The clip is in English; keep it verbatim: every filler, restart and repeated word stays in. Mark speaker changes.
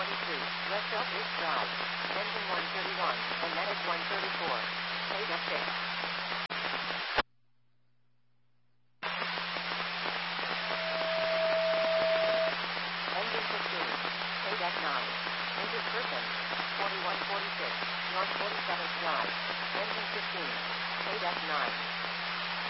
Speaker 1: twenty-three, left Elbridge Drive. Engine one thirty-one, and Medic one thirty-four. Paid at six. Engine fifteen, paid at nine. Injured person, forty-one forty-six, North forty-seventh Drive. Engine fifteen, paid at nine.